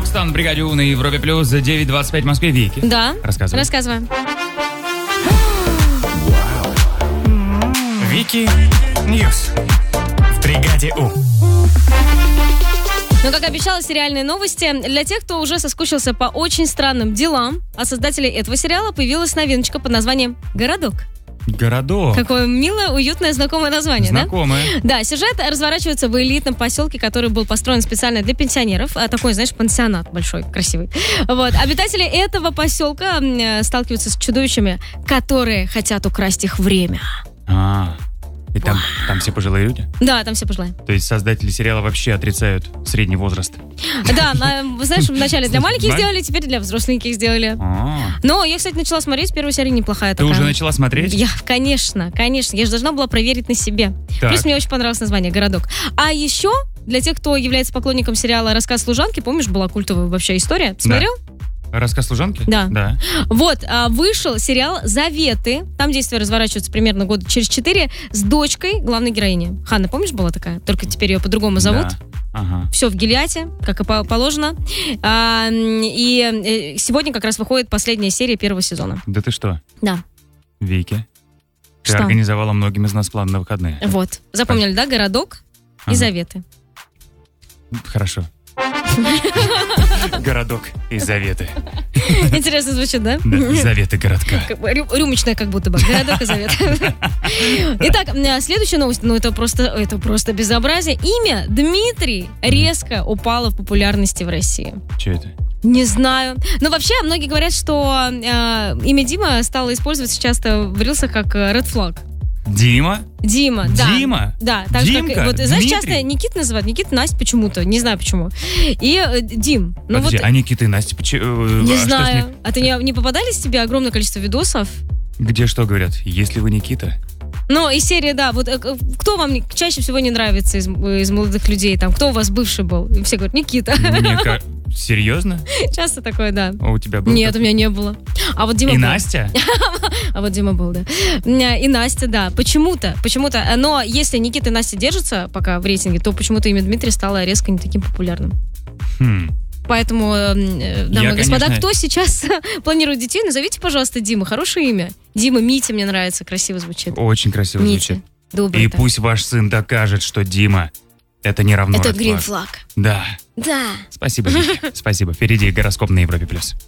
Рокстон, бригаде У на Европе Плюс, 9:25 в Москве. Вики. Да. Рассказываем. Вики Ньюс в бригаде У. Ну, как обещала, сериальные новости. Для тех, кто уже соскучился по очень странным делам, от создателей этого сериала появилась новиночка под названием «Городок». Городок. Какое милое, уютное, знакомое название, Знакомое. Да, сюжет разворачивается в элитном поселке, который был построен специально для пенсионеров. Такой, знаешь, пансионат большой, красивый. Вот. Обитатели этого поселка сталкиваются с чудовищами, которые хотят украсть их время. И там все пожилые люди? Да, там все пожилые. То есть создатели сериала вообще отрицают средний возраст? Да, знаешь, вначале для маленьких сделали, теперь для взросленьких сделали. Но я, кстати, начала смотреть, первая серия неплохая такая. Ты уже начала смотреть? Конечно. Я же должна была проверить на себе. Так. Плюс мне очень понравилось название «Городок». А еще, для тех, кто является поклонником сериала «Рассказ служанки», помнишь, была культовая вообще история? Ты смотрел? «Рассказ служанки»? Да. Вот, вышел сериал «Заветы». Там действие разворачивается примерно года через 4 с дочкой главной героини. Ханна, помнишь, была такая? Только теперь ее по-другому зовут. Да. Все в Гильяде, как и положено. И сегодня как раз выходит последняя серия первого сезона. Да ты что? Да. Вики, ты организовала многим из нас план на выходные. Вот. Запомнили, да? «Городок» и «Заветы». Хорошо. Городок и заветы. Интересно звучит, да? Да, заветы городка. Рюмочная как будто бы. Городок и заветы. Итак, следующая новость. Это просто безобразие. Имя Дмитрий резко упало в популярности в России. Что это? Не знаю. Но вообще, многие говорят, что имя Дима стало использоваться часто в рилсах как red flag. Дима, да. Дима? Да, так же, как, вот, знаешь, Дмитрий? часто Никит называют, Никит, Настя почему-то, не знаю почему. И Дим. Ну, подожди, а Никита и Настя почему? Не знаю. А ты не попадались тебе огромное количество видосов? Где что говорят? Если вы Никита? Ну, из серии, да, вот кто вам чаще всего не нравится из молодых людей, там, кто у вас бывший был? И все говорят, Никита. Серьезно? Часто такое, да. А у тебя был? Нет, у меня не было. А вот Дима был. Настя? А вот Дима был, да. И Настя, да. Почему-то. Но если Никита и Настя держатся пока в рейтинге, то почему-то имя Дмитрия стало резко не таким популярным. Поэтому, дамы и господа, кто сейчас планирует детей, назовите, пожалуйста, Дима. Хорошее имя. Дима, Митя мне нравится, красиво звучит. Очень красиво звучит. Добрый. И пусть ваш сын докажет, что Дима это не равно. Это green flag. Да. Да. Спасибо, Вики. Спасибо. Впереди гороскоп на Европе+.